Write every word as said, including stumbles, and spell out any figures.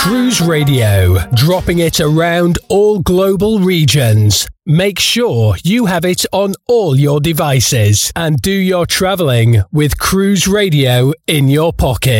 Cruise Radio, dropping it around all global regions. Make sure you have it on all your devices and do your travelling with Cruise Radio in your pocket.